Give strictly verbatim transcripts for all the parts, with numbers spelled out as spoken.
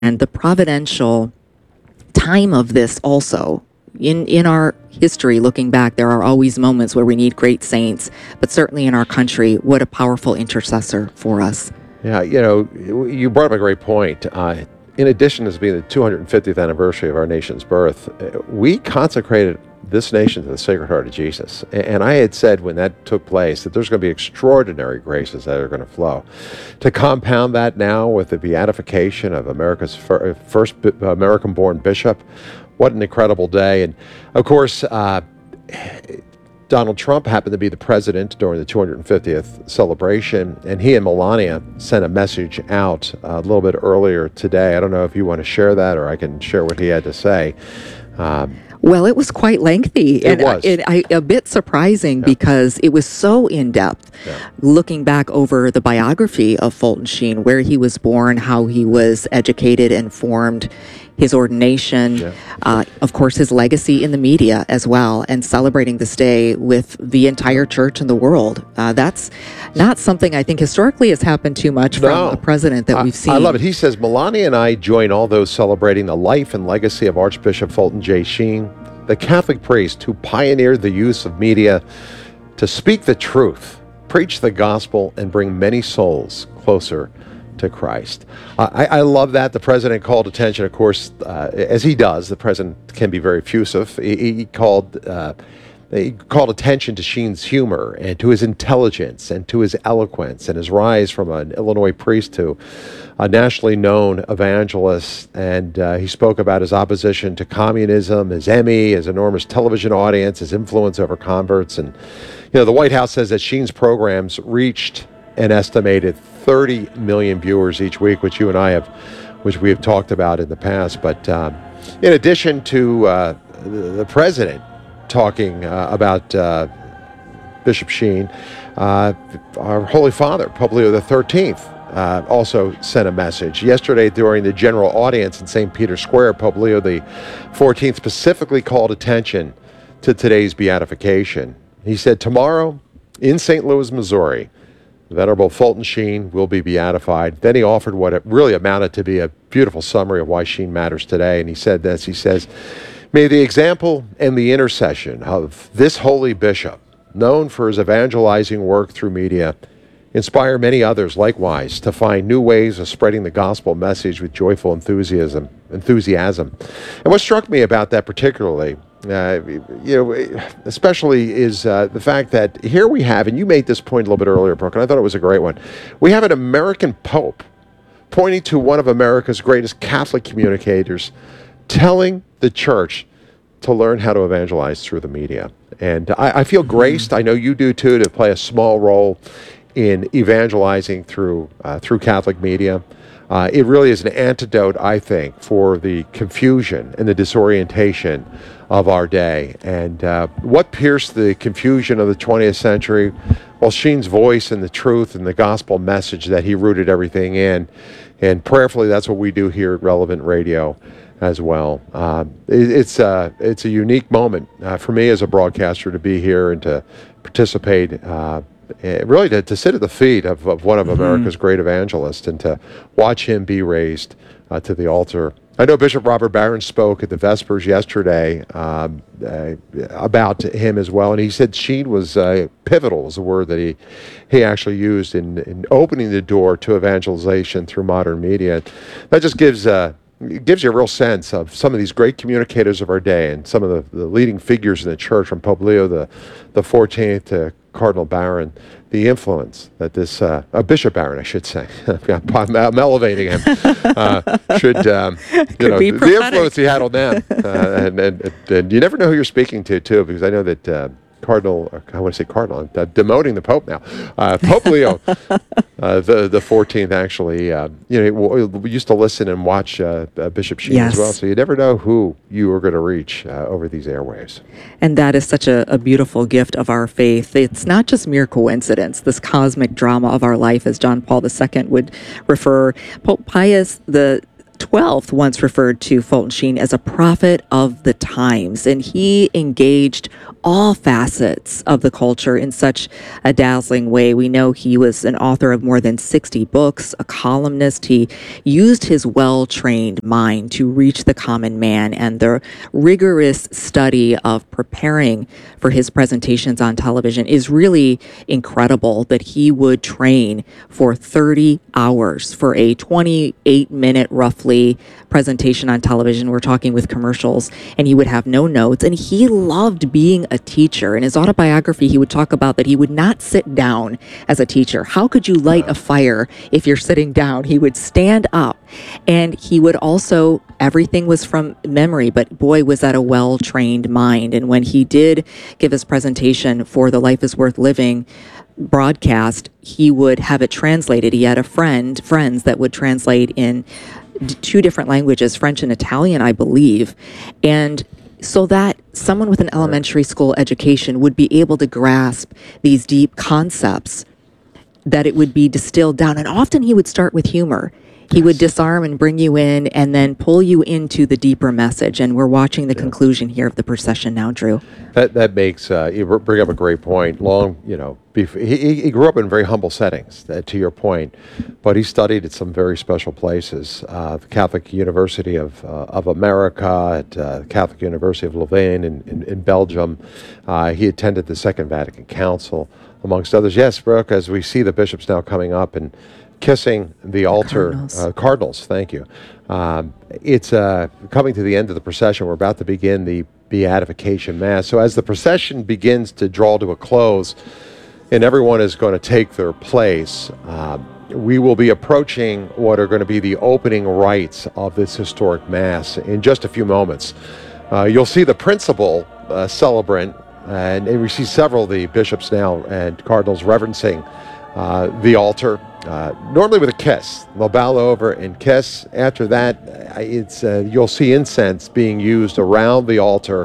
and the providential time of this also. In, in our history, looking back, there are always moments where we need great saints, but certainly in our country, what a powerful intercessor for us. Yeah, you know, you brought up a great point. Uh, in addition to this being the two hundred fiftieth anniversary of our nation's birth, we consecrated this nation to the Sacred Heart of Jesus. And I had said when that took place that there's going to be extraordinary graces that are going to flow. To compound that now with the beatification of America's fir- first American-born bishop, what an incredible day. And of course, uh, Donald Trump happened to be the president during the two hundred fiftieth celebration, and he and Melania sent a message out a little bit earlier today. I don't know if you want to share that, or I can share what he had to say. Um, Well, it was quite lengthy It and was. It, I, a bit surprising Yeah. because it was so in-depth. Yeah. Looking back over the biography of Fulton Sheen, where he was born, how he was educated and formed, his ordination, Yeah. uh, of course, his legacy in the media as well, and celebrating this day with the entire church and the world. Uh, that's not something I think historically has happened too much from No. a president that I, we've seen. I love it. He says, Melania and I join all those celebrating the life and legacy of Archbishop Fulton J. Sheen, the Catholic priest who pioneered the use of media to speak the truth, preach the gospel, and bring many souls closer to Christ. Uh, I, I love that. The president called attention, of course, uh, as he does. The president can be very effusive. He, he called uh, he called attention to Sheen's humor and to his intelligence and to his eloquence and his rise from an Illinois priest to a nationally known evangelist. And uh, he spoke about his opposition to communism, his Emmy, his enormous television audience, his influence over converts. And, you know, the White House says that Sheen's programs reached an estimated thirty million viewers each week, which you and I have, which we have talked about in the past. But um, in addition to uh, the, the president talking uh, about uh, Bishop Sheen, uh, our Holy Father, Pope Leo the thirteenth, uh, also sent a message. Yesterday, during the general audience in Saint Peter's Square, Pope Leo the fourteenth specifically called attention to today's beatification. He said, tomorrow in Saint Louis, Missouri, the Venerable Fulton Sheen will be beatified. Then he offered what it really amounted to be a beautiful summary of why Sheen matters today. And he said this, he says, may the example and the intercession of this holy bishop, known for his evangelizing work through media, inspire many others likewise to find new ways of spreading the gospel message with joyful enthusiasm. enthusiasm. And what struck me about that particularly, uh, you know, especially is uh, the fact that here we have, and you made this point a little bit earlier, Brooke, and I thought it was a great one. We have an American Pope pointing to one of America's greatest Catholic communicators, telling the church to learn how to evangelize through the media. And I, I feel graced, I know you do too, to play a small role in evangelizing through uh, through Catholic media. Uh, it really is an antidote, I think, for the confusion and the disorientation of our day. And uh, what pierced the confusion of the twentieth century? Well, Sheen's voice and the truth and the gospel message that he rooted everything in. And prayerfully, that's what we do here at Relevant Radio as well. Um, it, it's, uh, it's a unique moment uh, for me as a broadcaster to be here and to participate uh, Uh, really to, to sit at the feet of, of one of mm-hmm. America's great evangelists and to watch him be raised uh, to the altar. I know Bishop Robert Barron spoke at the Vespers yesterday um, uh, about him as well, and he said Sheen was uh, pivotal, is the word that he he actually used in, in opening the door to evangelization through modern media. That just gives uh, it gives you a real sense of some of these great communicators of our day and some of the, the leading figures in the church, from Pope Leo the, the fourteenth to Cardinal Barron, the influence that this, uh, uh, Bishop Barron, I should say, I'm, I'm elevating him, uh, should, um, you know, the, the influence he had on them. Uh, and, and, and you never know who you're speaking to, too, because I know that uh, Cardinal, I want to say Cardinal, I'm uh, demoting the Pope now. Uh, Pope Leo, uh, the the fourteenth, actually, uh, you know, we used to listen and watch uh, uh, Bishop Sheen yes. as well. So you never know who you are going to reach uh, over these airwaves. And that is such a, a beautiful gift of our faith. It's not just mere coincidence, this cosmic drama of our life, as John Paul the Second would refer. Pope Pius the twelfth once referred to Fulton Sheen as a prophet of the times, and he engaged all facets of the culture in such a dazzling way. We know he was an author of more than sixty books, a columnist. He used his well-trained mind to reach the common man, and the rigorous study of preparing for his presentations on television is really incredible, that he would train for thirty hours for a twenty-eight minute roughly presentation on television. We're talking with commercials, and he would have no notes, and he loved being a teacher. In his autobiography, he would talk about that he would not sit down as a teacher. How could you light a fire if you're sitting down? He would stand up, and he would also, everything was from memory, but boy, was that a well-trained mind. And when he did give his presentation for the Life is Worth Living broadcast, he would have it translated. He had a friend, friends that would translate in d- two different languages, French and Italian, I believe. And so that someone with an elementary school education would be able to grasp these deep concepts, that it would be distilled down. And often he would start with humor. He would disarm and bring you in and then pull you into the deeper message. And we're watching the yeah. conclusion here of the procession now, Drew. That that makes, uh, you bring up a great point. Long, you know, bef- he, he grew up in very humble settings, uh, to your point, but he studied at some very special places. Uh, the Catholic University of uh, of America, at uh, Catholic University of Louvain in, in, in Belgium. Uh, he attended the Second Vatican Council, amongst others. Yes, Brooke, as we see the bishops now coming up and kissing the altar, Cardinals. Uh, Cardinals, thank you. Um, it's uh, coming to the end of the procession. We're about to begin the Beatification Mass. So as the procession begins to draw to a close and everyone is going to take their place, uh, we will be approaching what are going to be the opening rites of this historic Mass in just a few moments. Uh, you'll see the principal uh, celebrant, and, and we see several of the bishops now and cardinals reverencing uh, the altar. Uh, normally with a kiss. They'll bow over and kiss. After that, it's uh, you'll see incense being used around the altar,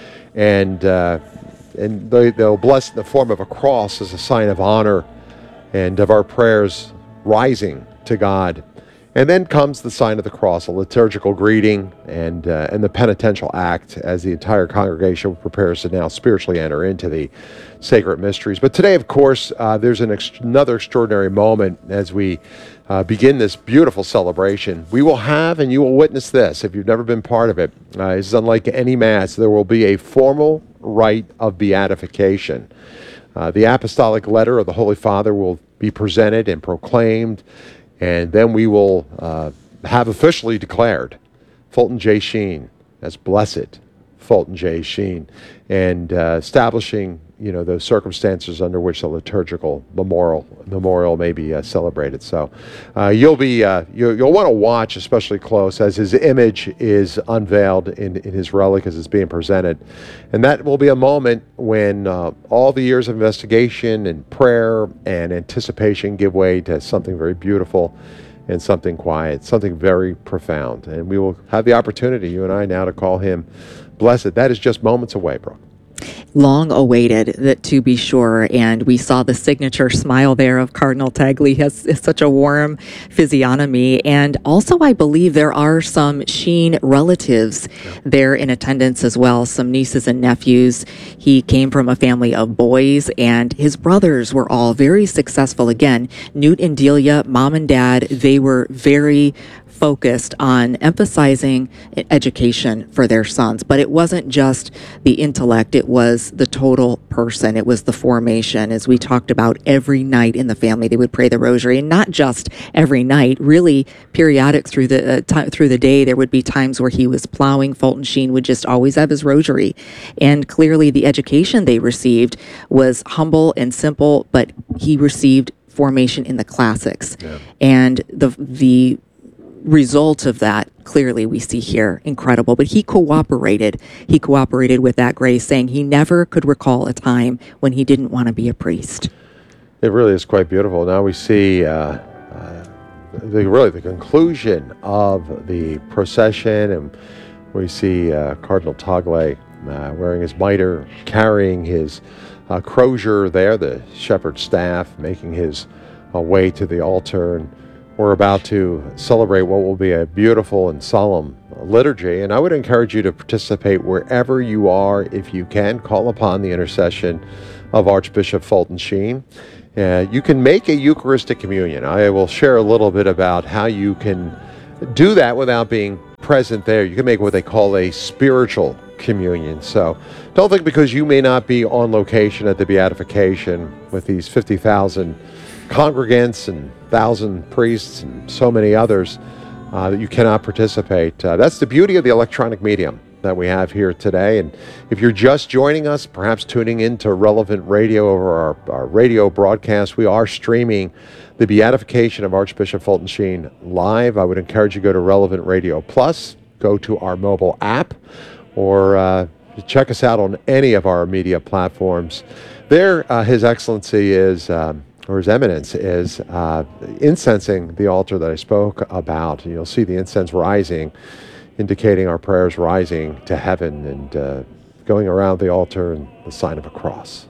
and uh, and they, they'll bless in the form of a cross as a sign of honor and of our prayers rising to God. And then comes the sign of the cross, a liturgical greeting, and uh, and the penitential act as the entire congregation prepares to now spiritually enter into the sacred mysteries. But today, of course, uh, there's an ex- another extraordinary moment as we uh, begin this beautiful celebration. We will have, and you will witness this if you've never been part of it. Uh, it's unlike any Mass. There will be a formal rite of beatification. Uh, the apostolic letter of the Holy Father will be presented and proclaimed, and then we will uh, have officially declared Fulton J. Sheen as Blessed Fulton J. Sheen, and uh, establishing, you know, those circumstances under which the liturgical memorial memorial may be uh, celebrated. So uh, you'll be uh, you, you'll want to watch especially close as his image is unveiled in, in his relic as it's being presented, and that will be a moment when uh, all the years of investigation and prayer and anticipation give way to something very beautiful and something quiet, something very profound. And we will have the opportunity, you and I, now to call him Blessed. That is just moments away, Brooke. Long awaited, that to be sure. And we saw the signature smile there of Cardinal Tagle. He has, has such a warm physiognomy. And also, I believe there are some Sheen relatives yeah. there in attendance as well, some nieces and nephews. He came from a family of boys, and his brothers were all very successful. Again, Newt and Delia, mom and dad, they were very focused on emphasizing education for their sons. But it wasn't just the intellect, it was the total person. It was the formation. As we talked about, every night in the family they would pray the rosary, and not just every night, really periodic through the uh, t- through the day. There would be times where he was plowing. Fulton Sheen would just always have his rosary. And clearly the education they received was humble and simple, but he received formation in the classics. Yeah. And the the result of that, clearly we see here, incredible. But he cooperated. He cooperated with that grace, saying he never could recall a time when he didn't want to be a priest. It really is quite beautiful. Now we see uh, uh, the really the conclusion of the procession, and we see uh, Cardinal Tagle uh, wearing his mitre, carrying his uh, crozier there, the shepherd's staff, making his uh, way to the altar. And We're about to celebrate what will be a beautiful and solemn liturgy, and I would encourage you to participate wherever you are. If you can, call upon the intercession of Archbishop Fulton Sheen. Uh, you can make a Eucharistic communion. I will share a little bit about how you can do that without being present there. You can make what they call a spiritual communion. So don't think because you may not be on location at the beatification with these fifty thousand congregants and one thousand priests and so many others uh, that you cannot participate. Uh, that's the beauty of the electronic medium that we have here today. And if you're just joining us, perhaps tuning into Relevant Radio over our, our radio broadcast, we are streaming the beatification of Archbishop Fulton Sheen live. I would encourage you to go to Relevant Radio Plus, go to our mobile app, or uh, check us out on any of our media platforms. There, uh, His Excellency is, um, or His Eminence is, uh, incensing the altar that I spoke about. You'll see the incense rising, indicating our prayers rising to heaven and uh, going around the altar in the sign of a cross.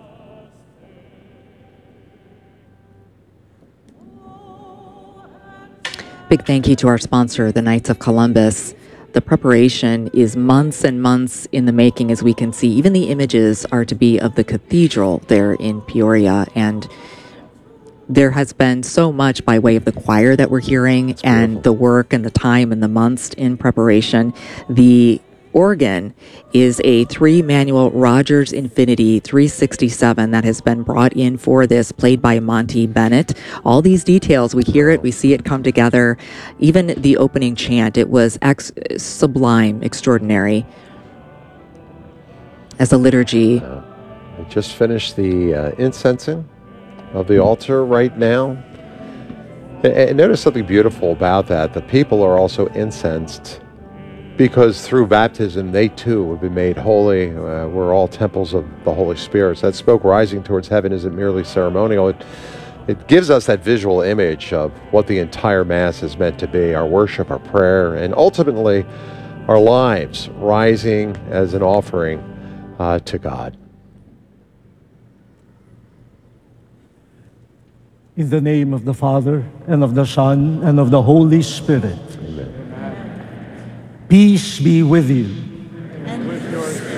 Big thank you to our sponsor, the Knights of Columbus. The preparation is months and months in the making, as we can see. Even the images are to be of the cathedral there in Peoria, and there has been so much by way of the choir that we're hearing and the work and the time and the months in preparation. The organ is a three-manual Rogers Infinity three sixty-seven that has been brought in for this, played by Monty Bennett. All these details, we hear it, we see it come together. Even the opening chant, it was ex- sublime, extraordinary. As a liturgy. Uh, we just finished the uh, incensing of the altar right now. And, and notice something beautiful about that. The people are also incensed because through baptism, they too have been made holy. Uh, we're all temples of the Holy Spirit. So that smoke rising towards heaven isn't merely ceremonial. It, it gives us that visual image of what the entire Mass is meant to be, our worship, our prayer, and ultimately our lives rising as an offering uh, to God. In the name of the Father, and of the Son, and of the Holy Spirit. Amen. Peace be with you. And with your spirit.